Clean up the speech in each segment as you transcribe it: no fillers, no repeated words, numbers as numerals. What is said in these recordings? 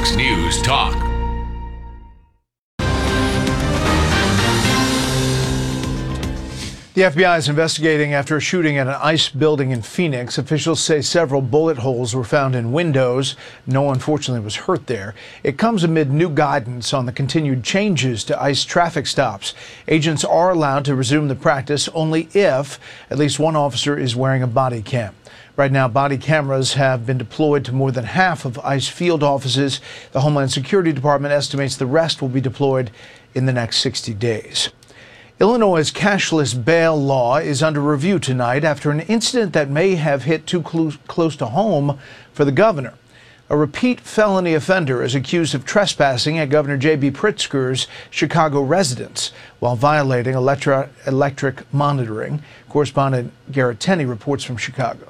Fox News Talk. The FBI is investigating after a shooting at an ICE building in Phoenix. Officials say several bullet holes were found in windows. No one, unfortunately, was hurt there. It comes amid new guidance on the continued changes to ICE traffic stops. Agents are allowed to resume the practice only if at least one officer is wearing a body cam. Right now, body cameras have been deployed to more than half of ICE field offices. The Homeland Security Department estimates the rest will be deployed in the next 60 days. Illinois' cashless bail law is under review tonight after an incident that may have hit too close to home for the governor. A repeat felony offender is accused of trespassing at Governor J.B. Pritzker's Chicago residence while violating electric monitoring. Correspondent Garrett Tenney reports from Chicago.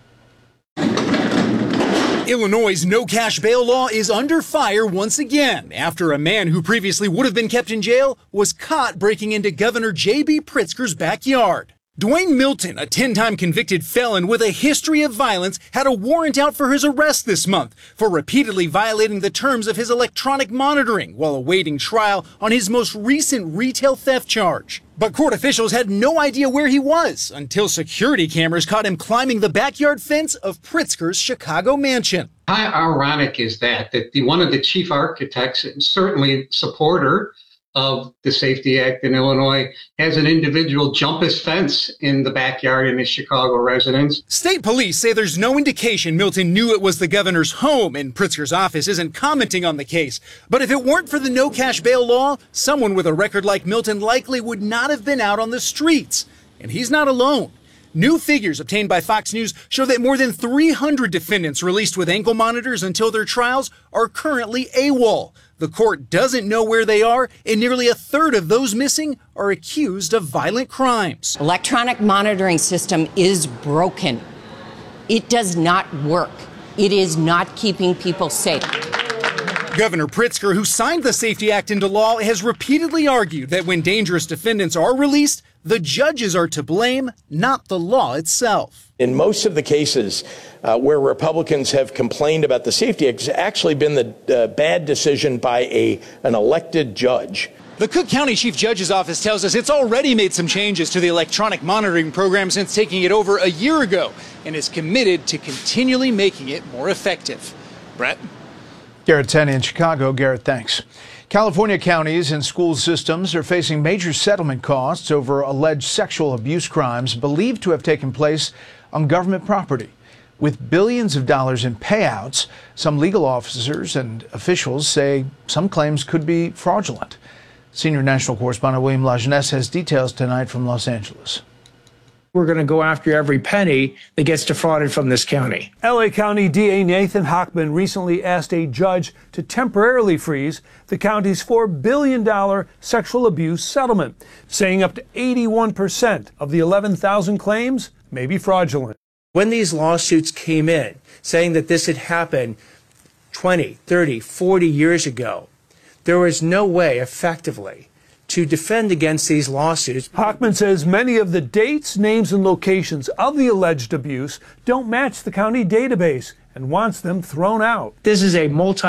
Illinois' no-cash bail law is under fire once again after a man who previously would have been kept in jail was caught breaking into Governor J.B. Pritzker's backyard. Dwayne Milton, a 10-time convicted felon with a history of violence, had a warrant out for his arrest this month for repeatedly violating the terms of his electronic monitoring while awaiting trial on his most recent retail theft charge. But court officials had no idea where he was until security cameras caught him climbing the backyard fence of Pritzker's Chicago mansion. How ironic is that one of the chief architects, and certainly supporter of the Safety Act in Illinois, has an individual jump his fence in the backyard in his Chicago residence. State police say there's no indication Milton knew it was the governor's home, and Pritzker's office isn't commenting on the case. But if it weren't for the no-cash bail law, someone with a record like Milton likely would not have been out on the streets. And he's not alone. New figures obtained by Fox News show that more than 300 defendants released with ankle monitors until their trials are currently AWOL. The court doesn't know where they are, and nearly a third of those missing are accused of violent crimes. Electronic monitoring system is broken. It does not work. It is not keeping people safe. Governor Pritzker, who signed the Safety Act into law, has repeatedly argued that when dangerous defendants are released, the judges are to blame, not the law itself. In most of the cases where Republicans have complained about the Safety Act, it's actually been the bad decision by an elected judge. The Cook County Chief Judge's Office tells us it's already made some changes to the electronic monitoring program since taking it over a year ago and is committed to continually making it more effective. Brett? Garrett Tenney in Chicago. Garrett, thanks. California counties and school systems are facing major settlement costs over alleged sexual abuse crimes believed to have taken place on government property. With billions of dollars in payouts, some legal officers and officials say some claims could be fraudulent. Senior national correspondent William LaJeunesse has details tonight from Los Angeles. We're going to go after every penny that gets defrauded from this county. L.A. County DA Nathan Hochman recently asked a judge to temporarily freeze the county's $4 billion sexual abuse settlement, saying up to 81% of the 11,000 claims may be fraudulent. When these lawsuits came in, saying that this had happened 20, 30, 40 years ago, there was no way effectively to defend against these lawsuits. Hochman says many of the dates, names, and locations of the alleged abuse don't match the county database and wants them thrown out. This is a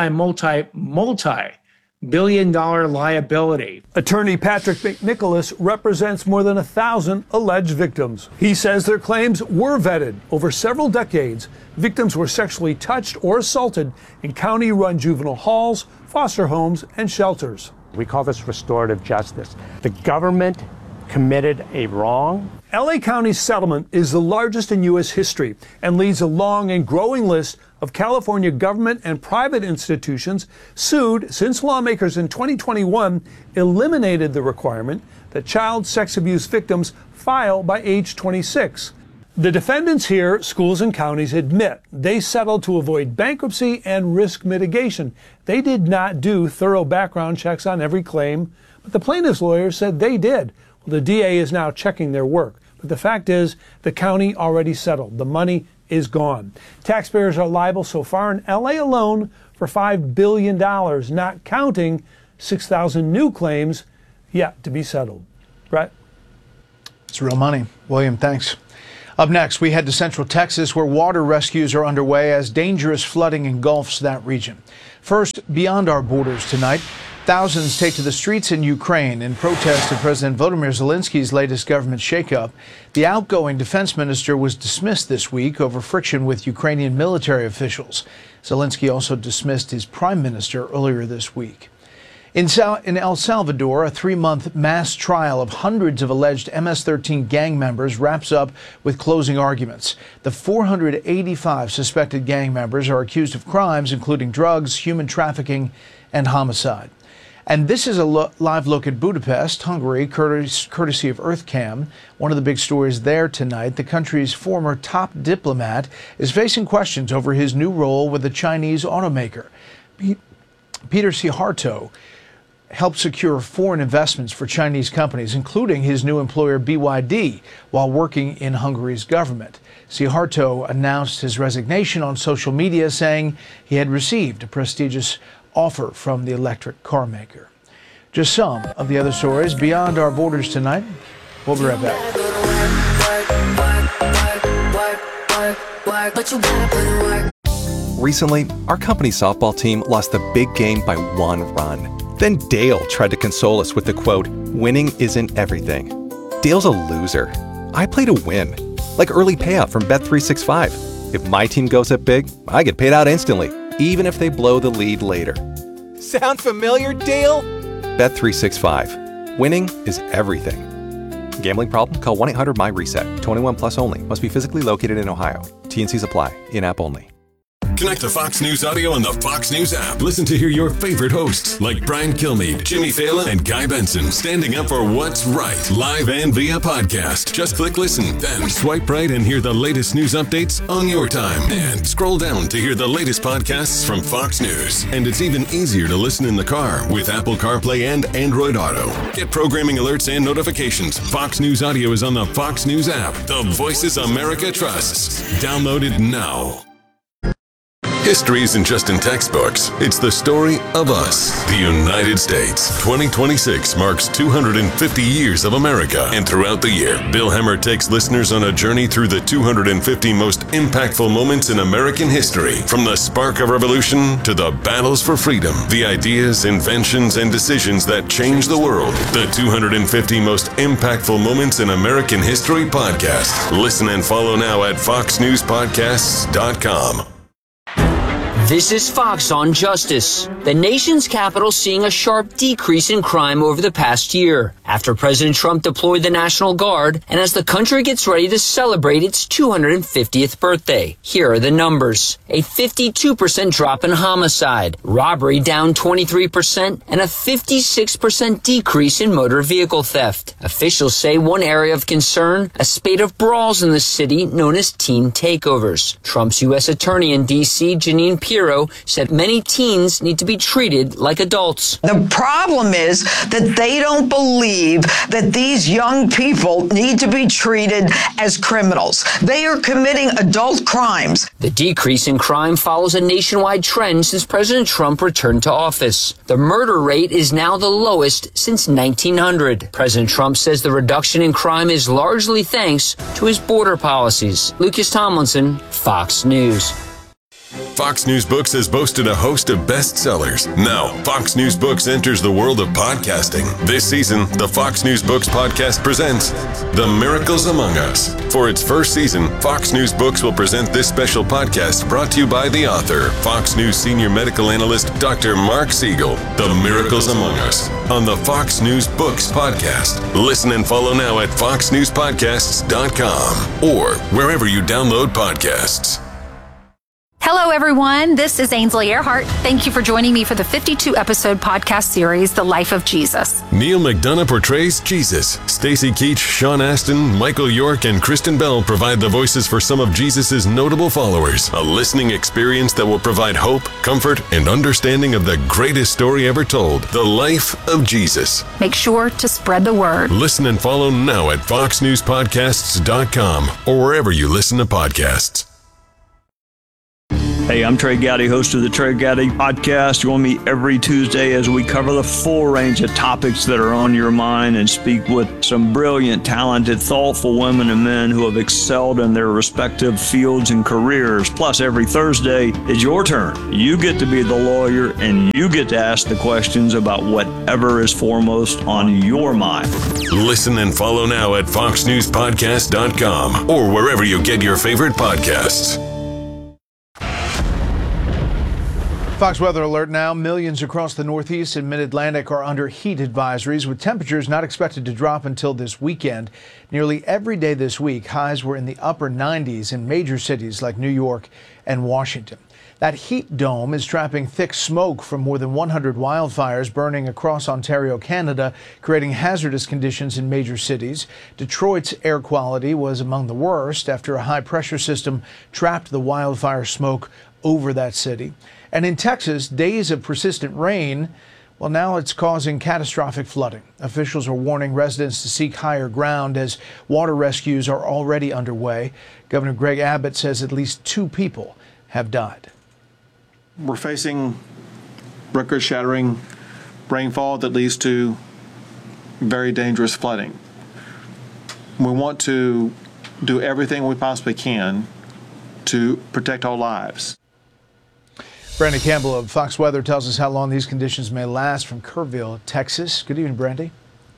multi-billion-dollar liability. Attorney Patrick McNicholas represents more than 1,000 alleged victims. He says their claims were vetted over several decades. Victims were sexually touched or assaulted in county-run juvenile halls, foster homes, and shelters. We call this restorative justice. The government committed a wrong. L.A. County's settlement is the largest in U.S. history and leads a long and growing list of California government and private institutions sued since lawmakers in 2021 eliminated the requirement that child sex abuse victims file by age 26. The defendants here, schools and counties, admit they settled to avoid bankruptcy and risk mitigation. They did not do thorough background checks on every claim, but the plaintiff's lawyers said they did. Well, the DA is now checking their work. But the fact is, the county already settled. The money is gone. Taxpayers are liable so far in L.A. alone for $5 billion, not counting 6,000 new claims yet to be settled. Brett? It's real money. William, thanks. Up next, we head to Central Texas, where water rescues are underway as dangerous flooding engulfs that region. First, beyond our borders tonight, thousands take to the streets in Ukraine in protest of President Volodymyr Zelensky's latest government shakeup. The outgoing defense minister was dismissed this week over friction with Ukrainian military officials. Zelensky also dismissed his prime minister earlier this week. In El Salvador, a 3-month mass trial of hundreds of alleged MS-13 gang members wraps up with closing arguments. The 485 suspected gang members are accused of crimes including drugs, human trafficking, and homicide. And this is a live look at Budapest, Hungary, courtesy of EarthCam. One of the big stories there tonight, the country's former top diplomat is facing questions over his new role with the Chinese automaker. Peter Siharto helped secure foreign investments for Chinese companies, including his new employer BYD, while working in Hungary's government. Siharto announced his resignation on social media, saying he had received a prestigious offer from the electric car maker. Just some of the other stories beyond our borders tonight. We'll be right back. Recently, our company's softball team lost the big game by 1 run. Then Dale tried to console us with the quote, "Winning isn't everything." Dale's a loser. I play to win, like early payout from Bet365. If my team goes up big, I get paid out instantly, even if they blow the lead later. Sound familiar, Dale? Bet365. Winning is everything. Gambling problem? Call 1-800-MY-RESET. 21 plus only. Must be physically located in Ohio. T&Cs apply. In-app only. Connect to Fox News Audio on the Fox News app. Listen to hear your favorite hosts like Brian Kilmeade, Jimmy Fallon, and Guy Benson standing up for what's right, live and via podcast. Just click listen, then swipe right and hear the latest news updates on your time. And scroll down to hear the latest podcasts from Fox News. And it's even easier to listen in the car with Apple CarPlay and Android Auto. Get programming alerts and notifications. Fox News Audio is on the Fox News app. The voices America trusts. Download it now. History isn't just in textbooks. It's the story of us, the United States. 2026 marks 250 years of America. And throughout the year, Bill Hemmer takes listeners on a journey through the 250 most impactful moments in American history. From the spark of revolution to the battles for freedom, the ideas, inventions, and decisions that changed the world. The 250 most impactful moments in American history podcast. Listen and follow now at foxnewspodcasts.com. This is Fox on Justice. The nation's capital seeing a sharp decrease in crime over the past year after President Trump deployed the National Guard and as the country gets ready to celebrate its 250th birthday. Here are the numbers. A 52% drop in homicide, robbery down 23%, and a 56% decrease in motor vehicle theft. Officials say one area of concern, a spate of brawls in the city known as teen takeovers. Trump's U.S. Attorney in D.C., Jeanine Pirro, said many teens need to be treated like adults. The problem is that they don't believe that these young people need to be treated as criminals. They are committing adult crimes. The decrease in crime follows a nationwide trend since President Trump returned to office. The murder rate is now the lowest since 1900. President Trump says the reduction in crime is largely thanks to his border policies. Lucas Tomlinson, Fox News. Fox News Books has boasted a host of bestsellers. Now, Fox News Books enters the world of podcasting. This season, the Fox News Books podcast presents The Miracles Among Us. For its first season, Fox News Books will present this special podcast brought to you by the author, Fox News senior medical analyst, Dr. Mark Siegel. The Miracles Among Us on the Fox News Books podcast. Listen and follow now at foxnewspodcasts.com or wherever you download podcasts. Hello, everyone. This is Ainsley Earhart. Thank you for joining me for the 52-episode podcast series, The Life of Jesus. Neil McDonough portrays Jesus. Stacey Keach, Sean Astin, Michael York, and Kristen Bell provide the voices for some of Jesus' notable followers. A listening experience that will provide hope, comfort, and understanding of the greatest story ever told, the life of Jesus. Make sure to spread the word. Listen and follow now at foxnewspodcasts.com or wherever you listen to podcasts. Hey, I'm Trey Gowdy, host of the Trey Gowdy Podcast. Join me every Tuesday as we cover the full range of topics that are on your mind and speak with some brilliant, talented, thoughtful women and men who have excelled in their respective fields and careers. Plus, every Thursday is your turn. You get to be the lawyer and you get to ask the questions about whatever is foremost on your mind. Listen and follow now at foxnewspodcast.com or wherever you get your favorite podcasts. Fox Weather Alert now. Millions across the Northeast and Mid-Atlantic are under heat advisories, with temperatures not expected to drop until this weekend. Nearly every day this week, highs were in the upper 90s in major cities like New York and Washington. That heat dome is trapping thick smoke from more than 100 wildfires burning across Ontario, Canada, creating hazardous conditions in major cities. Detroit's air quality was among the worst after a high-pressure system trapped the wildfire smoke over that city. And in Texas, days of persistent rain, well, now it's causing catastrophic flooding. Officials are warning residents to seek higher ground as water rescues are already underway. Governor Greg Abbott says at least 2 people have died. We're facing record-shattering rainfall that leads to very dangerous flooding. We want to do everything we possibly can to protect our lives. Brandy Campbell of Fox Weather tells us how long these conditions may last from Kerrville, Texas. Good evening, Brandy.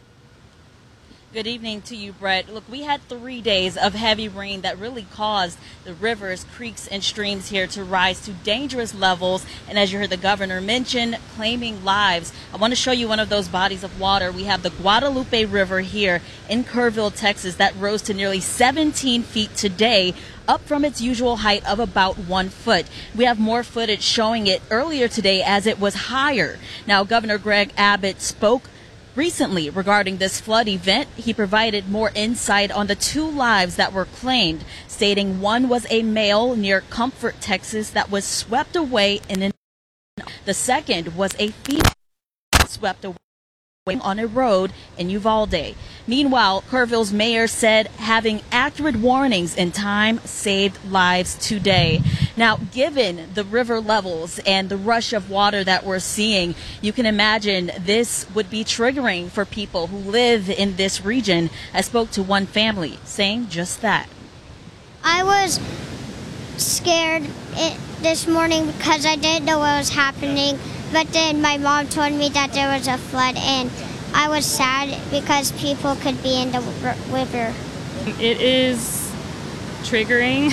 Good evening to you, Brett. Look, we had 3 days of heavy rain that really caused the rivers, creeks, and streams here to rise to dangerous levels. And as you heard the governor mention, claiming lives. I want to show you one of those bodies of water. We have the Guadalupe River here in Kerrville, Texas, that rose to nearly 17 feet today, up from its usual height of about 1 foot. We have more footage showing it earlier today as it was higher. Now, Governor Greg Abbott spoke recently regarding this flood event. He provided more insight on the 2 lives that were claimed, stating one was a male near Comfort, Texas, that was swept away the second was a female swept away on a road in Uvalde. Meanwhile, Kerrville's mayor said having accurate warnings in time saved lives today. Now, given the river levels and the rush of water that we're seeing, you can imagine this would be triggering for people who live in this region. I spoke to one family saying just that. I was scared this morning because I didn't know what was happening. But then my mom told me that there was a flood, and I was sad because people could be in the river. It is triggering.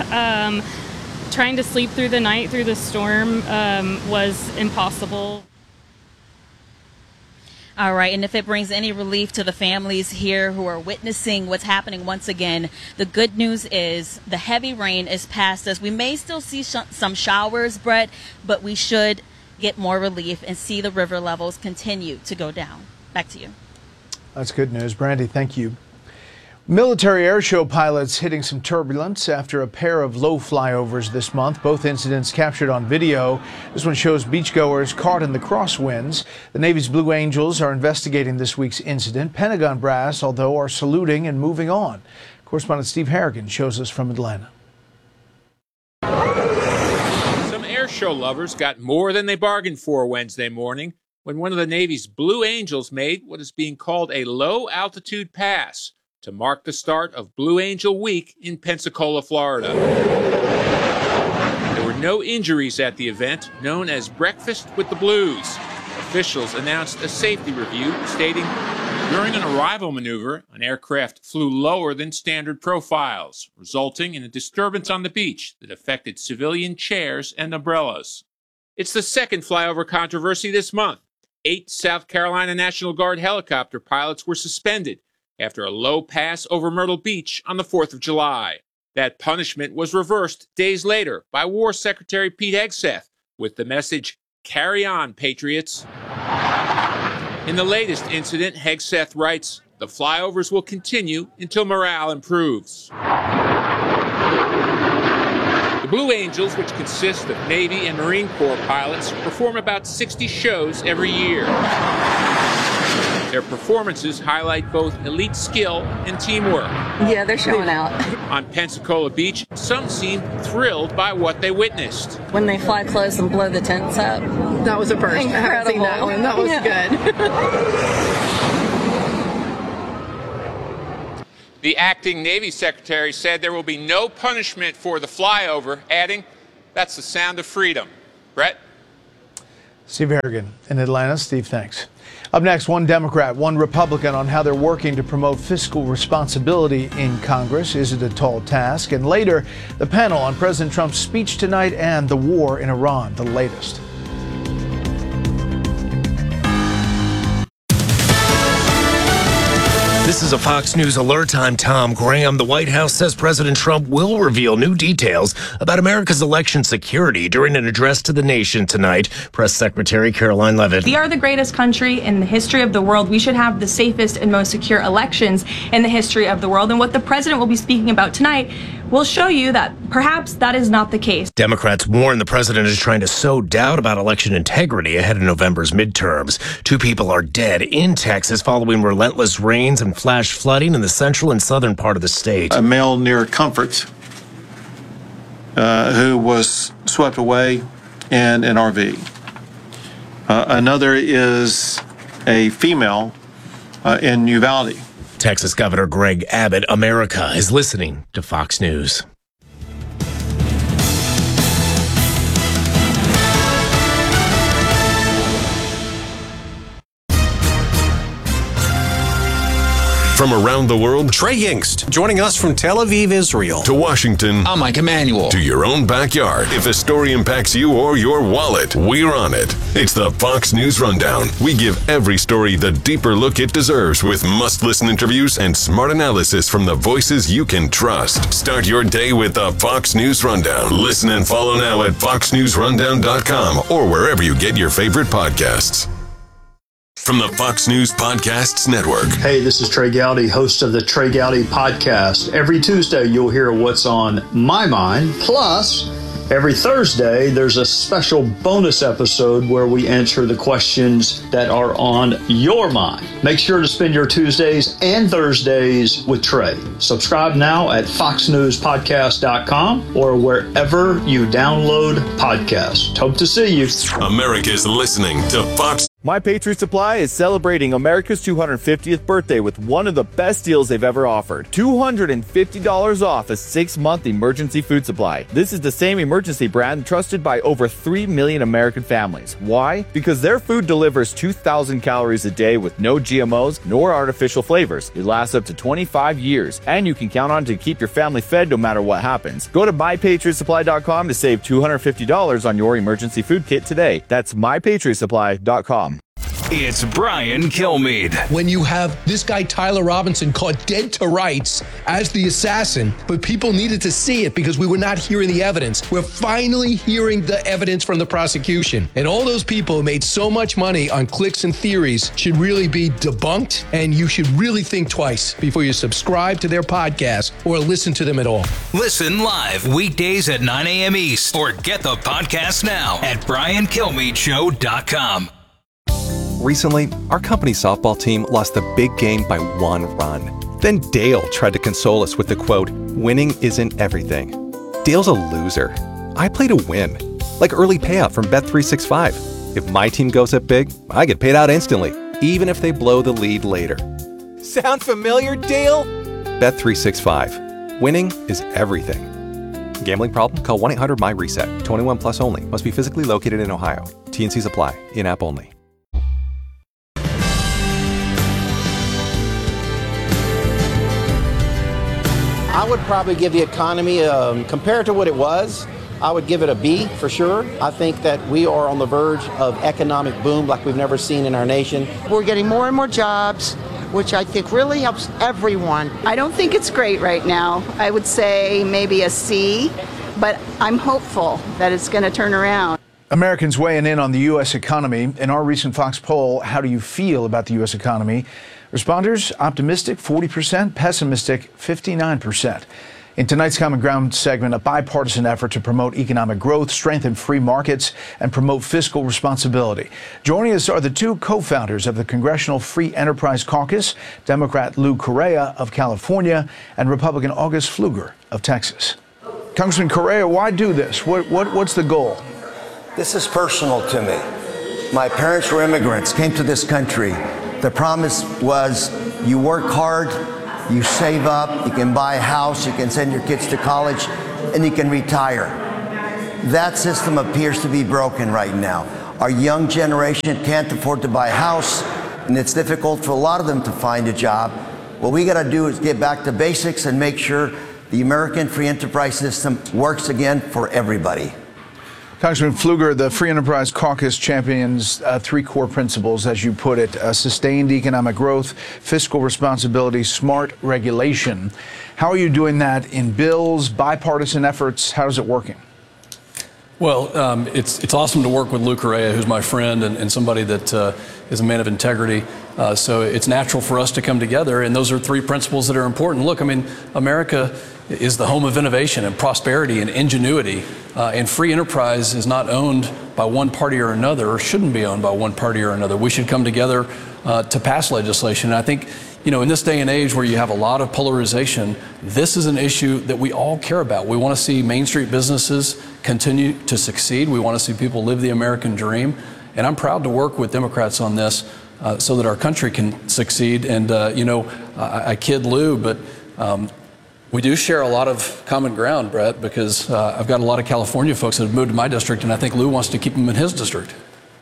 Trying to sleep through the night through the storm was impossible. All right, and if it brings any relief to the families here who are witnessing what's happening once again, the good news is the heavy rain is past us. We may still see some showers, Brett, but we should get more relief and see the river levels continue to go down. Back to you. That's good news. Brandy, thank you. Military airshow pilots hitting some turbulence after a pair of low flyovers this month. Both incidents captured on video. This one shows beachgoers caught in the crosswinds. The Navy's Blue Angels are investigating this week's incident. Pentagon brass, although, are saluting and moving on. Correspondent Steve Harrigan shows us from Atlanta. Show lovers got more than they bargained for Wednesday morning when one of the Navy's Blue Angels made what is being called a low-altitude pass to mark the start of Blue Angel Week in Pensacola, Florida. There were no injuries at the event, known as Breakfast with the Blues. Officials announced a safety review, stating, during an arrival maneuver, an aircraft flew lower than standard profiles, resulting in a disturbance on the beach that affected civilian chairs and umbrellas. It's the second flyover controversy this month. 8 South Carolina National Guard helicopter pilots were suspended after a low pass over Myrtle Beach on the 4th of July. That punishment was reversed days later by War Secretary Pete Hegseth with the message, "Carry on, Patriots." In the latest incident, Hegseth writes, the flyovers will continue until morale improves. The Blue Angels, which consist of Navy and Marine Corps pilots, perform about 60 shows every year. Their performances highlight both elite skill and teamwork. Yeah, they're showing out. On Pensacola Beach, some seem thrilled by what they witnessed. When they fly close and blow the tents up. That was a first. Incredible. I haven't seen that one. That was good. The acting Navy Secretary said there will be no punishment for the flyover, adding, "That's the sound of freedom." Brett? Steve Harrigan in Atlanta. Steve, thanks. Up next, one Democrat, one Republican on how they're working to promote fiscal responsibility in Congress. Is it a tall task? And later, the panel on President Trump's speech tonight and the war in Iran, the latest. This is a Fox News alert. I'm Tom Graham. The White House says President Trump will reveal new details about America's election security during an address to the nation tonight. Press Secretary Caroline Leavitt. We are the greatest country in the history of the world. We should have the safest and most secure elections in the history of the world. And what the president will be speaking about tonight will show you that perhaps that is not the case. Democrats warn the president is trying to sow doubt about election integrity ahead of November's midterms. 2 people are dead in Texas following relentless rains and flash flooding in the central and southern part of the state. A male near Comfort who was swept away in an RV. Another is a female in Uvalde. Texas Governor Greg Abbott. America is listening to Fox News. From around the world, Trey Yingst, joining us from Tel Aviv, Israel. To Washington, I'm Mike Emanuel. To your own backyard. If a story impacts you or your wallet, we're on it. It's the Fox News Rundown. We give every story the deeper look it deserves with must-listen interviews and smart analysis from the voices you can trust. Start your day with the Fox News Rundown. Listen and follow now at foxnewsrundown.com or wherever you get your favorite podcasts. From the Fox News Podcasts Network. Hey, this is Trey Gowdy, host of the Trey Gowdy Podcast. Every Tuesday, you'll hear what's on my mind. Plus, every Thursday, there's a special bonus episode where we answer the questions that are on your mind. Make sure to spend your Tuesdays and Thursdays with Trey. Subscribe now at foxnewspodcast.com or wherever you download podcasts. Hope to see you. America's listening to Fox. My Patriot Supply is celebrating America's 250th birthday with one of the best deals they've ever offered. $250 off a 6-month emergency food supply. This is the same emergency brand trusted by over 3 million American families. Why? Because their food delivers 2,000 calories a day with no GMOs nor artificial flavors. It lasts up to 25 years, and you can count on it to keep your family fed no matter what happens. Go to MyPatriotSupply.com to save $250 on your emergency food kit today. That's MyPatriotSupply.com. It's Brian Kilmeade. When you have this guy, Tyler Robinson, caught dead to rights as the assassin, but people needed to see it because we were not hearing the evidence. We're finally hearing the evidence from the prosecution. And all those people who made so much money on clicks and theories should really be debunked, and you should really think twice before you subscribe to their podcast or listen to them at all. Listen live weekdays at 9 a.m. East or get the podcast now at BrianKilmeadeShow.com. Recently, our company softball team lost the big game by 1 run. Then Dale tried to console us with the quote, "Winning isn't everything." Dale's a loser. I play to win, like early payout from Bet365. If my team goes up big, I get paid out instantly, even if they blow the lead later. Sound familiar, Dale? Bet365. Winning is everything. Gambling problem? Call 1-800-MY-RESET. 21 plus only. Must be physically located in Ohio. T&Cs apply. In-app only. I would probably give the economy, compared to what it was, I would give it a B for sure. I think that we are on the verge of economic boom like we've never seen in our nation. We're getting more and more jobs, which I think really helps everyone. I don't think it's great right now. I would say maybe a C, but I'm hopeful that it's going to turn around. Americans weighing in on the U.S. economy. In our recent Fox poll, how do you feel about the U.S. economy? Responders, optimistic, 40%, pessimistic, 59%. In tonight's Common Ground segment, a bipartisan effort to promote economic growth, strengthen free markets, and promote fiscal responsibility. Joining us are the two co-founders of the Congressional Free Enterprise Caucus, Democrat Lou Correa of California and Republican August Pfluger of Texas. Congressman Correa, why do this? What's the goal? This is personal to me. My parents were immigrants, came to this country. The promise was you work hard, you save up, you can buy a house, you can send your kids to college, and you can retire. That system appears to be broken right now. Our young generation can't afford to buy a house, and it's difficult for a lot of them to find a job. What we got to do is get back to basics and make sure the American free enterprise system works again for everybody. Congressman Pfluger, the Free Enterprise Caucus champions three core principles, as you put it: sustained economic growth, fiscal responsibility, smart regulation. How are you doing that in bills, bipartisan efforts? How is it working? Well, it's awesome to work with Lou Correa, who's my friend and somebody that is a man of integrity. So it's natural for us to come together, and those are three principles that are important. Look, I mean, America is the home of innovation and prosperity and ingenuity, and free enterprise is not owned by one party or another, or shouldn't be owned by one party or another. We should come together to pass legislation. And I think, you know, in this day and age where you have a lot of polarization, this is an issue that we all care about. We want to see Main Street businesses continue to succeed. We want to see people live the American dream. And I'm proud to work with Democrats on this so that our country can succeed. And, you know, I kid Lou, but we do share a lot of common ground, Brett, because I've got a lot of California folks that have moved to my district, and I think Lou wants to keep them in his district.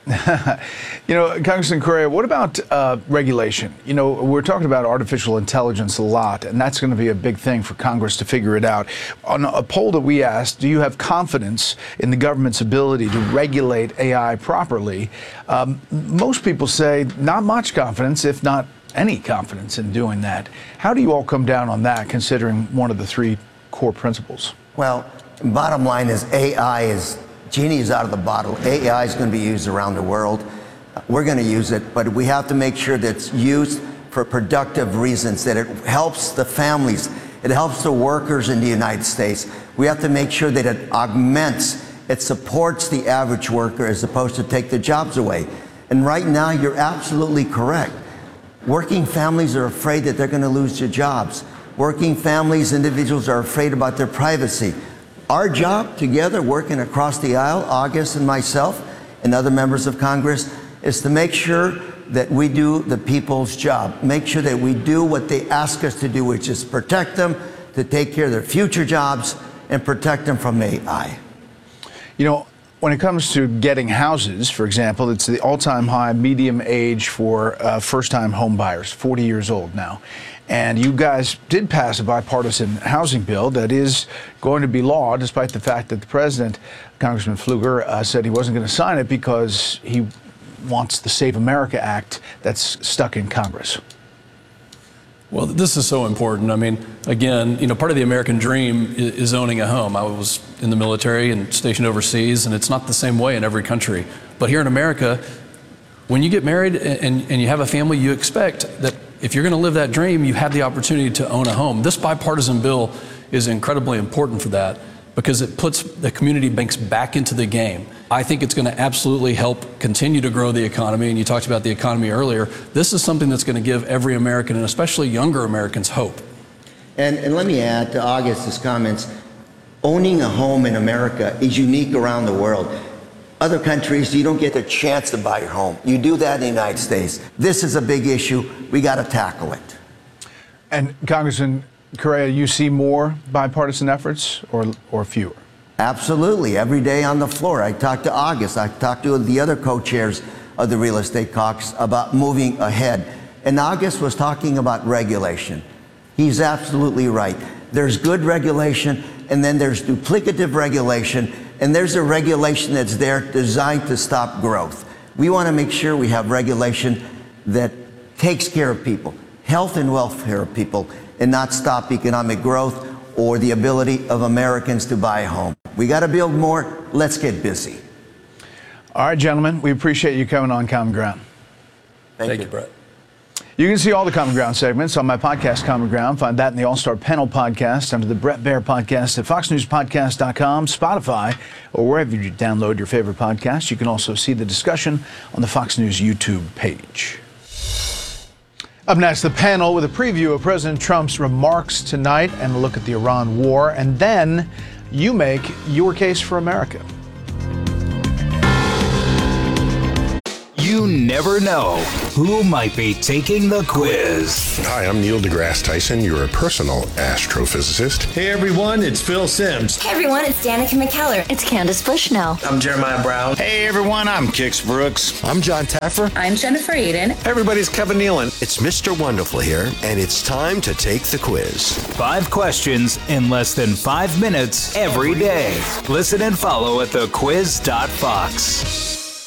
You know, Congressman Correa, what about regulation? You know, we're talking about artificial intelligence a lot, and that's going to be a big thing for Congress to figure it out. On a poll that we asked, do you have confidence in the government's ability to regulate AI properly? Most people say not much confidence, if not any confidence in doing that. How do you all come down on that, considering one of the three core principles? Well, bottom line is AI is, genie is out of the bottle. AI is going to be used around the world. We're going to use it, but we have to make sure that it's used for productive reasons, that it helps the families, it helps the workers in the United States. We have to make sure that it augments, it supports the average worker as opposed to take the jobs away. And right now, you're absolutely correct. Working families are afraid that they're going to lose their jobs. Working families, individuals are afraid about their privacy. Our job together, working across the aisle, August and myself and other members of Congress, is to make sure that we do the people's job. Make sure that we do what they ask us to do, which is protect them, to take care of their future jobs, and protect them from AI. You know, when it comes to getting houses, for example, it's the all-time high median age for first-time home buyers, 40 years old now. And you guys did pass a bipartisan housing bill that is going to be law, despite the fact that the president, Congressman Pfluger, said he wasn't going to sign it because he wants the Save America Act that's stuck in Congress. Well, this is so important. I mean, again, you know, part of the American dream is owning a home. I was in the military and stationed overseas, and it's not the same way in every country. But here in America, when you get married and you have a family, you expect that if you're going to live that dream, you have the opportunity to own a home. This bipartisan bill is incredibly important for that because it puts the community banks back into the game. I think it's going to absolutely help continue to grow the economy, and you talked about the economy earlier. This is something that's going to give every American, and especially younger Americans, hope. And let me add to August's comments, owning a home in America is unique around the world. Other countries, you don't get a chance to buy your home. You do that in the United States. This is a big issue. We got to tackle it. And Congressman Correa, you see more bipartisan efforts or fewer? Absolutely. Every day on the floor. I talked to August. I talked to the other co-chairs of the Real Estate Caucus about moving ahead. And August was talking about regulation. He's absolutely right. There's good regulation, and then there's duplicative regulation, and there's a regulation that's there designed to stop growth. We want to make sure we have regulation that takes care of people, health and welfare of people, and not stop economic growth or the ability of Americans to buy a home. We got to build more. Let's get busy. All right, gentlemen, we appreciate you coming on Common Ground. Thank you, Brett. You can see all the Common Ground segments on my podcast, Common Ground. Find that in the All-Star Panel podcast under the Bret Baier podcast at foxnewspodcast.com, Spotify, or wherever you download your favorite podcast. You can also see the discussion on the Fox News YouTube page. Up next, the panel with a preview of President Trump's remarks tonight and a look at the Iran war. And then you make your case for America. You never know who might be taking the quiz. Hi, I'm Neil deGrasse Tyson, your personal astrophysicist. Hey everyone, it's Phil Simms. Hey everyone, it's Danica McKellar. It's Candace Bushnell. I'm Jeremiah Brown. Hey everyone, I'm Kix Brooks. I'm John Taffer. I'm Jennifer Aiden. Everybody's Kevin Nealon. It's Mr. Wonderful here, and it's time to take the quiz. 5 questions in less than 5 minutes every day. Listen and follow at thequiz.fox.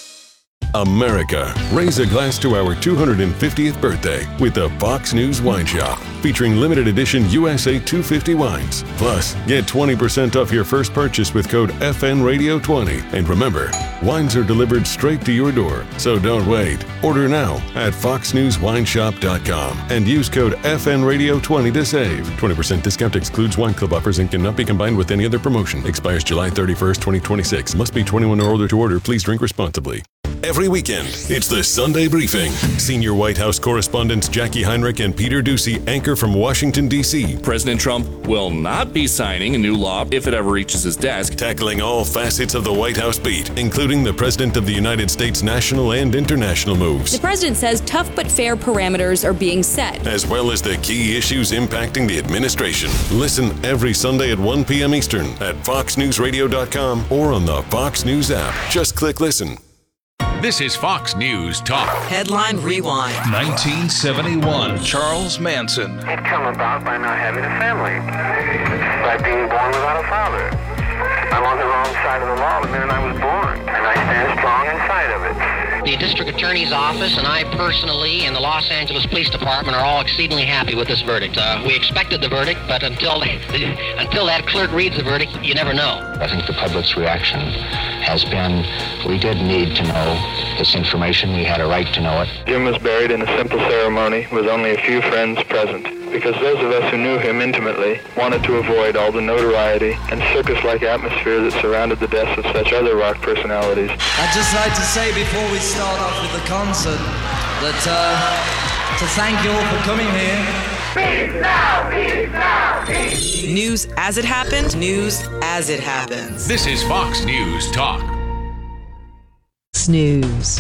America, raise a glass to our 250th birthday with the Fox News Wine Shop, featuring limited edition USA 250 wines. Plus, get 20% off your first purchase with code FNRadio20. And remember, wines are delivered straight to your door, so don't wait. Order now at foxnewswineshop.com and use code FNRadio20 to save. 20% discount excludes wine club offers and cannot be combined with any other promotion. Expires July 31st, 2026. Must be 21 or older to order. Please drink responsibly. Every weekend, it's the Sunday Briefing. Senior White House correspondents Jackie Heinrich and Peter Doocy anchor from Washington, D.C. President Trump will not be signing a new law if it ever reaches his desk. Tackling all facets of the White House beat, including the President of the United States' national and international moves. The president says tough but fair parameters are being set, as well as the key issues impacting the administration. Listen every Sunday at 1 p.m. Eastern at foxnewsradio.com or on the Fox News app. Just click listen. This is Fox News Talk. Headline Rewind. 1971. Charles Manson. It come about by not having a family, by being born without a father. I'm on the wrong side of the law the minute I was born, and I stand strong inside of it. The district attorney's office and I personally and the Los Angeles Police Department are all exceedingly happy with this verdict. We expected the verdict, but until that clerk reads the verdict, you never know. I think the public's reaction has been, we did need to know this information. We had a right to know it. Jim was buried in a simple ceremony with only a few friends present, because those of us who knew him intimately wanted to avoid all the notoriety and circus-like atmosphere that surrounded the deaths of such other rock personalities. I'd just like to say before we start off with the concert that to thank you all for coming here. Peace now, peace now, peace. News as it happened, news as it happens. This is Fox News Talk. News.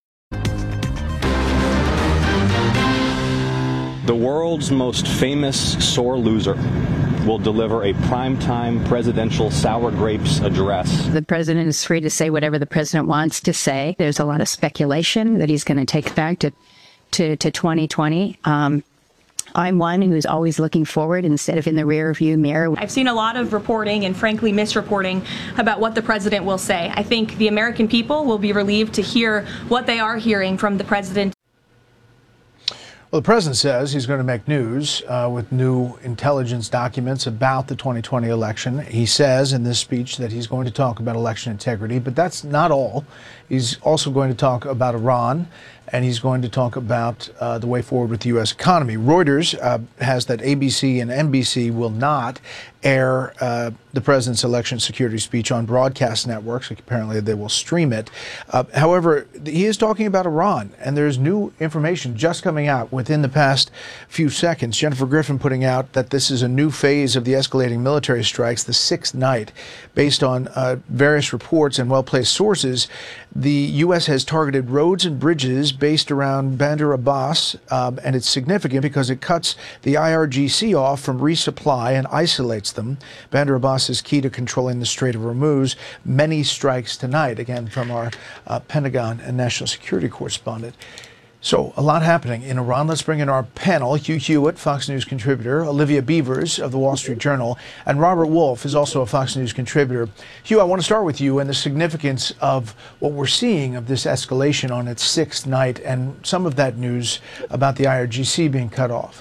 The world's most famous sore loser will deliver a primetime presidential sour grapes address. The president is free to say whatever the president wants to say. There's a lot of speculation that he's going to take back to 2020. I'm one who's always looking forward instead of in the rearview mirror. I've seen a lot of reporting and frankly misreporting about what the president will say. I think the American people will be relieved to hear what they are hearing from the president. Well, the president says he's going to make news with new intelligence documents about the 2020 election. He says in this speech that he's going to talk about election integrity, but that's not all. He's also going to talk about Iran, and he's going to talk about the way forward with the U.S. economy. Reuters has that ABC and NBC will not air the president's election security speech on broadcast networks. Apparently, they will stream it. However, he is talking about Iran, and there's new information just coming out within the past few seconds. Jennifer Griffin putting out that this is a new phase of the escalating military strikes, the sixth night. Based on various reports and well-placed sources, the U.S. has targeted roads and bridges based around Bandar Abbas, and it's significant because it cuts the IRGC off from resupply and isolates them. Bandar Abbas is key to controlling the Strait of Hormuz. Many strikes tonight, again, from our Pentagon and National Security correspondent. So, a lot happening in Iran. Let's bring in our panel. Hugh Hewitt, Fox News contributor, Olivia Beavers of the Wall Street Journal, and Robert Wolf is also a Fox News contributor. Hugh, I want to start with you and the significance of what we're seeing of this escalation on its sixth night and some of that news about the IRGC being cut off.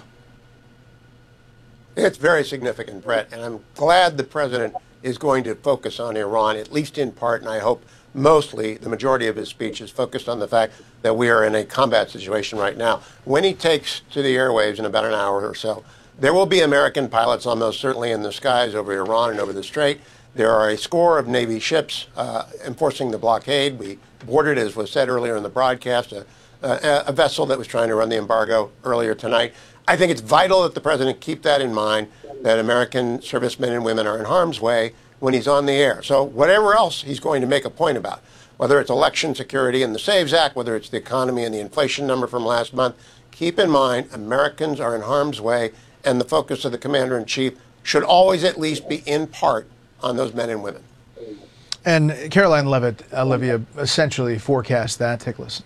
It's very significant, Brett, and I'm glad the president is going to focus on Iran, at least in part, and I hope mostly, the majority of his speech is focused on the fact that we are in a combat situation right now. When he takes to the airwaves in about an hour or so, there will be American pilots almost certainly in the skies over Iran and over the Strait. There are a score of Navy ships enforcing the blockade. We boarded, as was said earlier in the broadcast, a vessel that was trying to run the embargo earlier tonight. I think it's vital that the president keep that in mind, that American servicemen and women are in harm's way when he's on the air. So whatever else he's going to make a point about, whether it's election security and the SAVES Act, whether it's the economy and the inflation number from last month, keep in mind Americans are in harm's way, and the focus of the commander-in-chief should always at least be in part on those men and women. And Caroline Levitt, Olivia, essentially forecast that. Take a listen.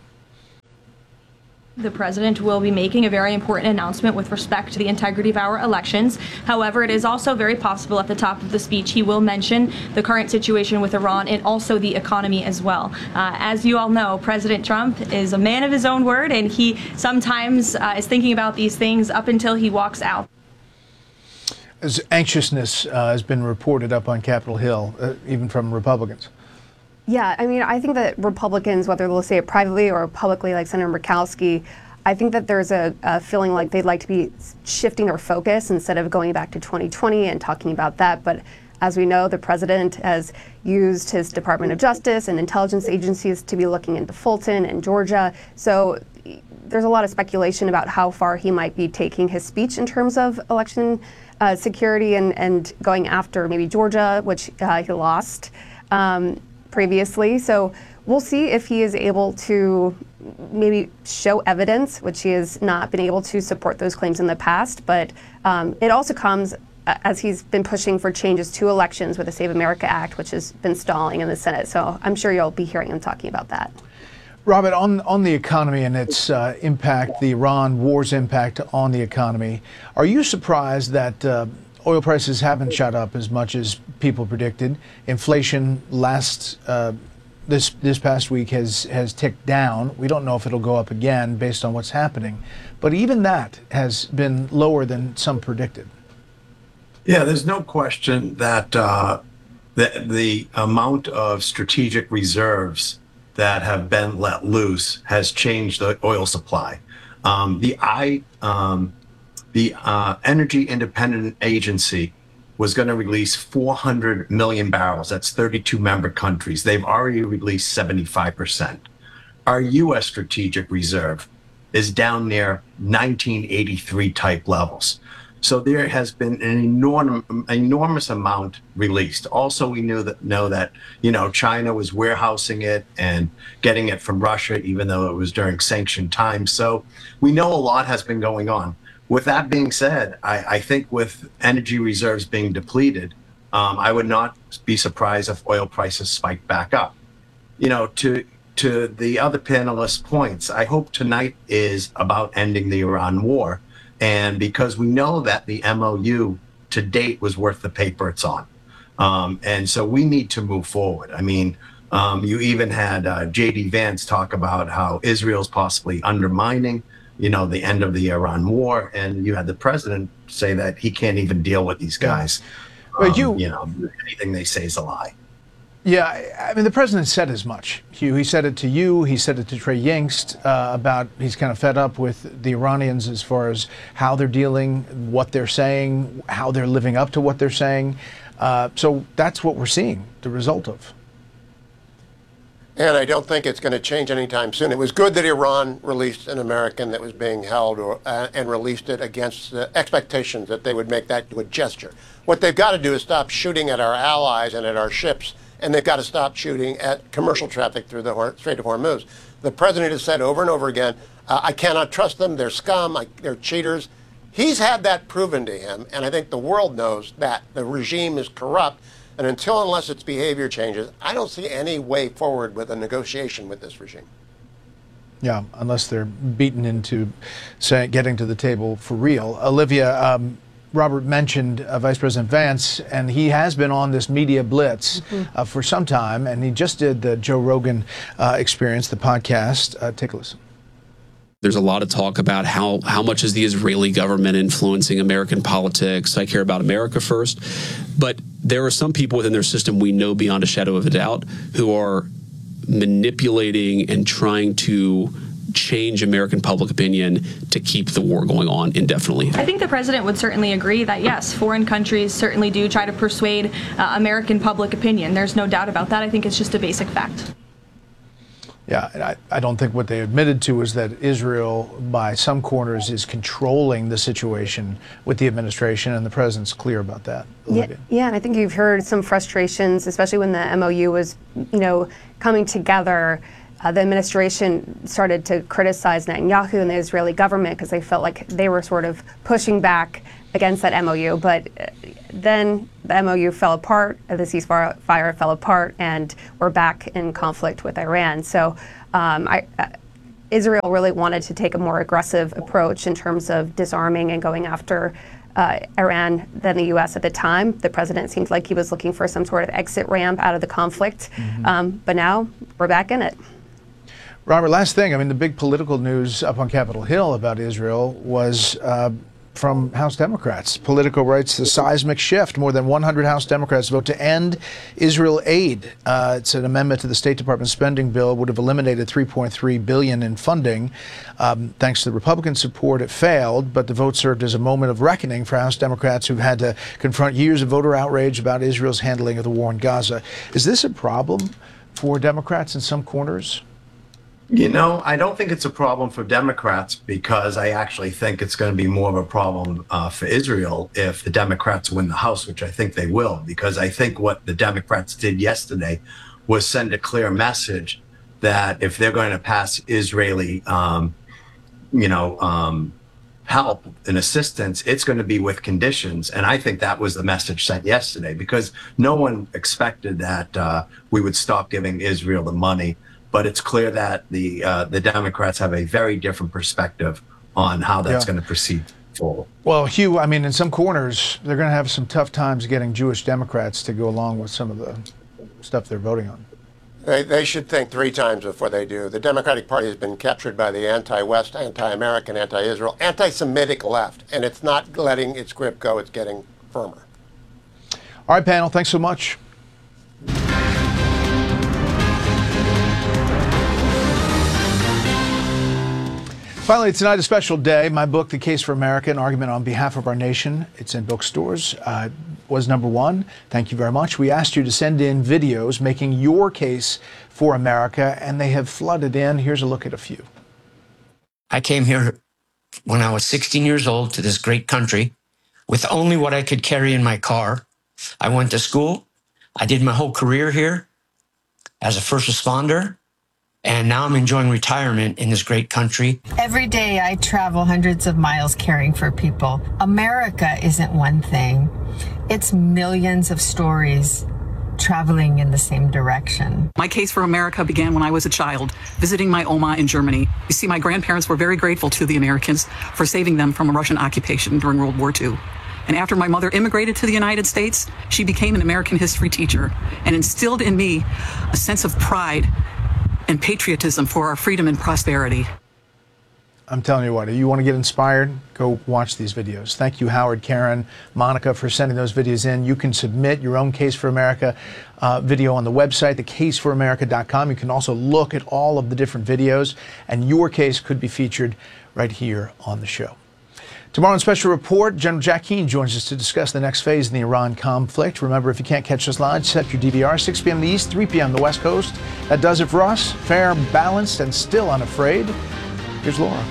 The president will be making a very important announcement with respect to the integrity of our elections. However, it is also very possible at the top of the speech he will mention the current situation with Iran and also the economy as well. As you all know, President Trump is a man of his own word, and he sometimes is thinking about these things up until he walks out. As anxiousness has been reported up on Capitol Hill, even from Republicans. Yeah, I mean, I think that Republicans, whether they'll say it privately or publicly, like Senator Murkowski, I think that there's a feeling like they'd like to be shifting their focus instead of going back to 2020 and talking about that. But as we know, the president has used his Department of Justice and intelligence agencies to be looking into Fulton and Georgia. So there's a lot of speculation about how far he might be taking his speech in terms of election security and going after maybe Georgia, which he lost previously. So we'll see if he is able to maybe show evidence, which he has not been able to support those claims in the past. But it also comes as he's been pushing for changes to elections with the Save America Act, which has been stalling in the Senate. So I'm sure you'll be hearing him talking about that. Robert, on the economy and its impact, the Iran war's impact on the economy, are you surprised that oil prices haven't shot up as much as people predicted? Inflation this past week has ticked down. We don't know if it'll go up again based on what's happening, but even that has been lower than some predicted. Yeah, there's no question that the amount of strategic reserves that have been let loose has changed the oil supply. The Energy Independent Agency was going to release 400 million barrels. That's 32 member countries. They've already released 75%. Our U.S. strategic reserve is down near 1983 type levels. So there has been an enormous amount released. Also, we know that China was warehousing it and getting it from Russia, even though it was during sanctioned times. So we know a lot has been going on. With that being said, I think with energy reserves being depleted, I would not be surprised if oil prices spike back up. To the other panelists' points, I hope tonight is about ending the Iran war. And because we know that the MOU to date was worth the paper it's on. And so we need to move forward. I mean, you even had J.D. Vance talk about how Israel's possibly undermining, the end of the Iran war. And you had the president say that he can't even deal with these guys. But anything they say is a lie. Yeah, I mean, the president said as much, Hugh. He said it to you. He said it to Trey Yingst about he's kind of fed up with the Iranians as far as how they're dealing, what they're saying, how they're living up to what they're saying. So that's what we're seeing, the result of. And I don't think it's going to change anytime soon. It was good that Iran released an American that was being held and released it against the expectations that they would make that a gesture. What they've got to do is stop shooting at our allies and at our ships, and they've got to stop shooting at commercial traffic through the Strait of Hormuz. The president has said over and over again, I cannot trust them, they're scum, they're cheaters. He's had that proven to him, and I think the world knows that the regime is corrupt, and unless its behavior changes, I don't see any way forward with a negotiation with this regime. Yeah, unless they're beaten into getting to the table for real. Olivia, Robert mentioned Vice President Vance, and he has been on this media blitz for some time, and he just did the Joe Rogan Experience, the podcast. Take a listen. There's a lot of talk about how much is the Israeli government influencing American politics. I care about America first. But there are some people within their system we know beyond a shadow of a doubt who are manipulating and trying to change American public opinion to keep the war going on indefinitely. I think the president would certainly agree that, yes, foreign countries certainly do try to persuade American public opinion. There's no doubt about that. I think it's just a basic fact. Yeah, I don't think what they admitted to is that Israel, by some corners, is controlling the situation with the administration, and the president's clear about that. Yeah, and I think you've heard some frustrations, especially when the MOU was, coming together. The administration started to criticize Netanyahu and the Israeli government because they felt like they were sort of pushing back against that MOU. But then the MOU fell apart, the ceasefire fell apart, and we're back in conflict with Iran. So Israel really wanted to take a more aggressive approach in terms of disarming and going after Iran than the U.S. at the time. The president seemed like he was looking for some sort of exit ramp out of the conflict. But now we're back in it. Robert, last thing. I mean, the big political news up on Capitol Hill about Israel was from House Democrats. Politico writes the seismic shift. More than 100 House Democrats vote to end Israel aid. It's an amendment to the State Department spending bill, would have eliminated $3.3 billion in funding. Thanks to the Republican support, it failed, but the vote served as a moment of reckoning for House Democrats who've had to confront years of voter outrage about Israel's handling of the war in Gaza. Is this a problem for Democrats in some corners? I don't think it's a problem for Democrats, because I actually think it's going to be more of a problem for Israel if the Democrats win the House, which I think they will, because I think what the Democrats did yesterday was send a clear message that if they're going to pass Israeli, help and assistance, it's going to be with conditions. And I think that was the message sent yesterday, because no one expected that we would stop giving Israel the money. But it's clear that the Democrats have a very different perspective on how that's going to proceed forward. Well, Hugh, I mean, in some corners, they're going to have some tough times getting Jewish Democrats to go along with some of the stuff they're voting on. They should think 3 times before they do. The Democratic Party has been captured by the anti-West, anti-American, anti-Israel, anti-Semitic left, and it's not letting its grip go. It's getting firmer. All right, panel, thanks so much. Finally, tonight, a special day. My book, The Case for America, an argument on behalf of our nation. It's in bookstores. Was #1. Thank you very much. We asked you to send in videos making your case for America, and they have flooded in. Here's a look at a few. I came here when I was 16 years old to this great country with only what I could carry in my car. I went to school. I did my whole career here as a first responder. And now I'm enjoying retirement in this great country. Every day I travel hundreds of miles caring for people. America isn't one thing. It's millions of stories traveling in the same direction. My case for America began when I was a child, visiting my Oma in Germany. You see, my grandparents were very grateful to the Americans for saving them from a Russian occupation during World War II. And after my mother immigrated to the United States, she became an American history teacher and instilled in me a sense of pride and patriotism for our freedom and prosperity. I'm telling you what, if you want to get inspired, go watch these videos. Thank you, Howard, Karen, Monica, for sending those videos in. You can submit your own Case for America video on the website, thecaseforamerica.com. You can also look at all of the different videos, and your case could be featured right here on the show. Tomorrow on Special Report, General Jack Keane joins us to discuss the next phase in the Iran conflict. Remember, if you can't catch us live, set your DVR, 6 p.m. in the East, 3 p.m. on the West Coast. That does it for us. Fair, balanced, and still unafraid. Here's Laura.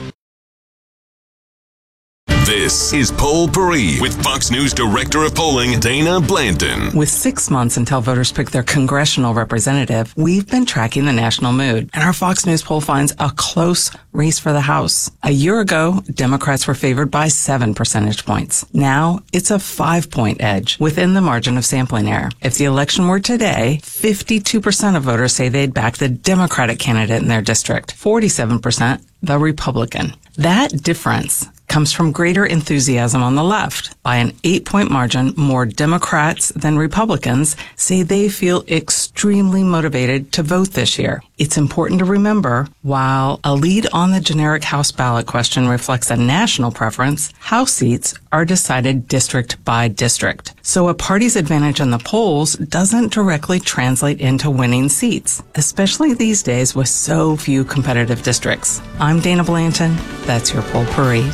This is Poll Paris with Fox News Director of Polling, Dana Blanton. With 6 months until voters pick their congressional representative, we've been tracking the national mood, and our Fox News poll finds a close race for the House. A year ago, Democrats were favored by 7 percentage points. Now, it's a 5-point edge within the margin of sampling error. If the election were today, 52% of voters say they'd back the Democratic candidate in their district, 47% the Republican. That difference comes from greater enthusiasm on the left. By an 8-point margin, more Democrats than Republicans say they feel extremely motivated to vote this year. It's important to remember, while a lead on the generic House ballot question reflects a national preference, House seats are decided district by district. So a party's advantage in the polls doesn't directly translate into winning seats, especially these days with so few competitive districts. I'm Dana Blanton. That's your poll parade.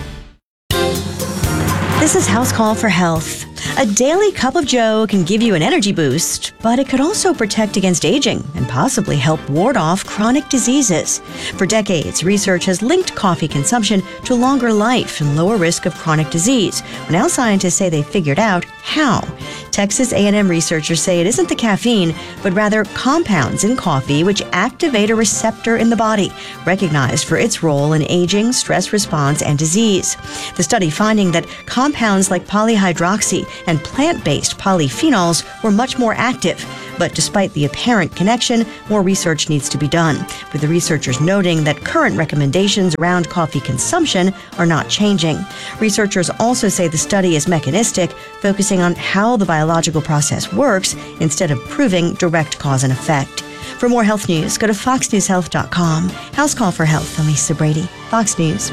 This is House Call for Health. A daily cup of joe can give you an energy boost, but it could also protect against aging and possibly help ward off chronic diseases. For decades, research has linked coffee consumption to longer life and lower risk of chronic disease. Now scientists say they figured out how. Texas A&M researchers say it isn't the caffeine, but rather compounds in coffee which activate a receptor in the body, recognized for its role in aging, stress response, and disease. The study finding that compounds like polyhydroxy and plant-based polyphenols were much more active. But despite the apparent connection, more research needs to be done, with the researchers noting that current recommendations around coffee consumption are not changing. Researchers also say the study is mechanistic, focusing on how the biological process works instead of proving direct cause and effect. For more health news, go to foxnewshealth.com. House Call for Health, I'm Lisa Brady, Fox News.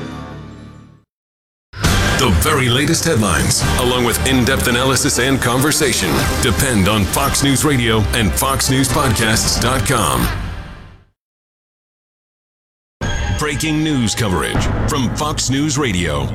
The very latest headlines, along with in-depth analysis and conversation, depend on Fox News Radio and FoxNewsPodcasts.com. Breaking news coverage from Fox News Radio.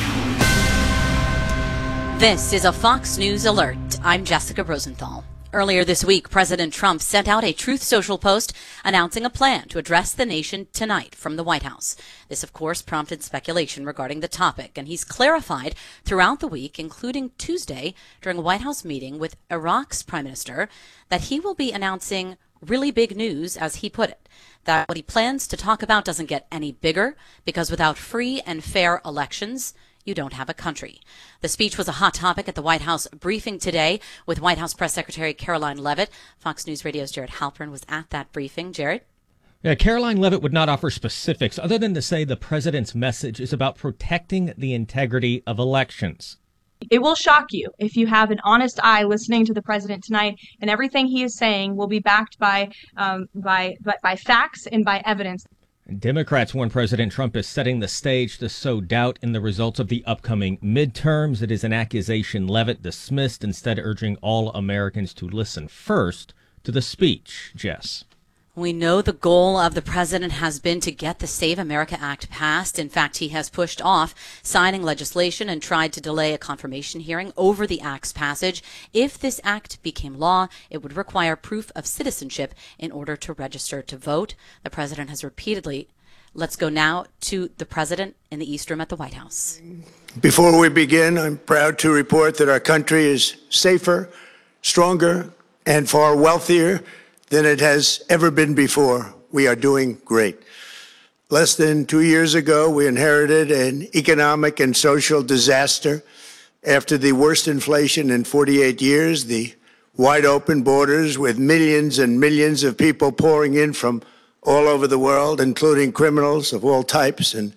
This is a Fox News alert. I'm Jessica Rosenthal. Earlier this week, President Trump sent out a Truth Social post announcing a plan to address the nation tonight from the White House. This, of course, prompted speculation regarding the topic, and he's clarified throughout the week, including Tuesday during a White House meeting with Iraq's prime minister, that he will be announcing really big news, as he put it, that what he plans to talk about doesn't get any bigger because without free and fair elections, you don't have a country. The speech was a hot topic at the White House briefing today with White House Press Secretary Caroline Leavitt. Fox News Radio's Jared Halpern was at that briefing. Jared? Yeah, Caroline Leavitt would not offer specifics other than to say the president's message is about protecting the integrity of elections. It will shock you if you have an honest eye listening to the president tonight, and everything he is saying will be backed by facts and by evidence. Democrats warn President Trump is setting the stage to sow doubt in the results of the upcoming midterms. It is an accusation Leavitt dismissed, instead urging all Americans to listen first to the speech. Jess. We know the goal of the president has been to get the Save America Act passed. In fact, he has pushed off signing legislation and tried to delay a confirmation hearing over the act's passage. If this act became law, it would require proof of citizenship in order to register to vote. The president has repeatedly. Let's go now to the president in the East Room at the White House. Before we begin, I'm proud to report that our country is safer, stronger, and far wealthier than it has ever been before. We are doing great. Less than 2 years ago, we inherited an economic and social disaster. After the worst inflation in 48 years, the wide open borders with millions and millions of people pouring in from all over the world, including criminals of all types, and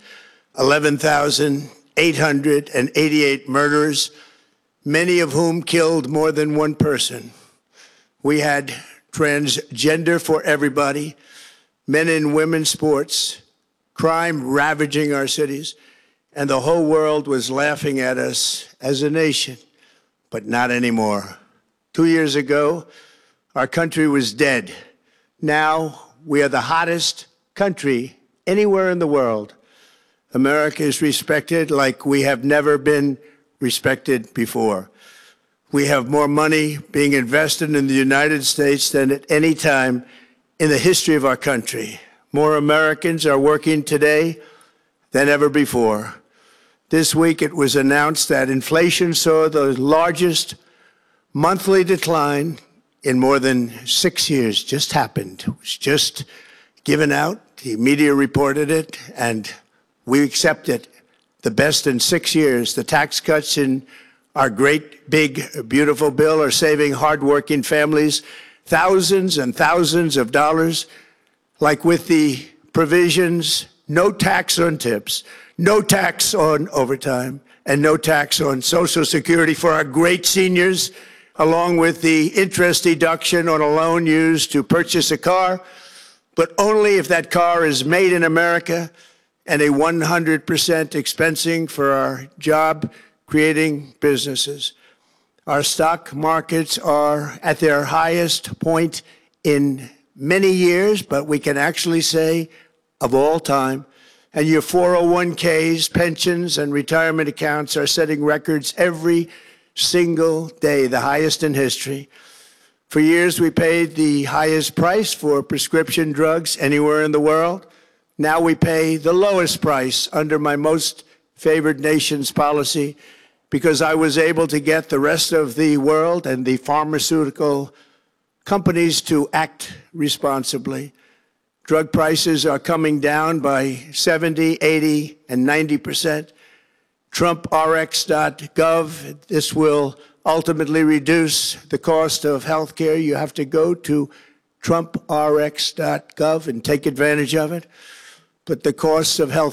11,888 murders, many of whom killed more than one person. We had transgender for everybody, men and women sports, crime ravaging our cities, and the whole world was laughing at us as a nation, but not anymore. 2 years ago, our country was dead. Now we are the hottest country anywhere in the world. America is respected like we have never been respected before. We have more money being invested in the United States than at any time in the history of our country. More Americans are working today than ever before. This week it was announced that inflation saw the largest monthly decline in more than 6 years. Just happened. It was just given out. The media reported it, and we accept it. The best in 6 years. The tax cuts in our great, big, beautiful bill are saving hardworking families thousands and thousands of dollars, like with the provisions no tax on tips, no tax on overtime, and no tax on Social Security for our great seniors, along with the interest deduction on a loan used to purchase a car, but only if that car is made in America, and a 100% expensing for our job-creating businesses. Our stock markets are at their highest point in many years, but we can actually say of all time. And your 401ks, pensions, and retirement accounts are setting records every single day, the highest in history. For years, we paid the highest price for prescription drugs anywhere in the world. Now we pay the lowest price under my most favored nations policy, because I was able to get the rest of the world and the pharmaceutical companies to act responsibly. Drug prices are coming down by 70, 80, and 90%. TrumpRx.gov, this will ultimately reduce the cost of health care. You have to go to TrumpRx.gov and take advantage of it. But the cost of health